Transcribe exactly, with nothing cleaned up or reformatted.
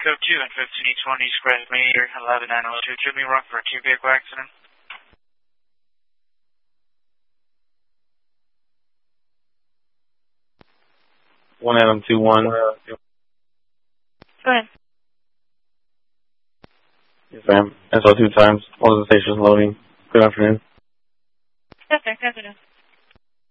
Echo two and fifteen E twenty, square meter, eleven nine oh two, Jimmy Rock for a two-vehicle accident. One Adam two one. Go ahead. Yes, ma'am. I saw two times. One of the stations loading. Good afternoon. Yes, sir. Good afternoon.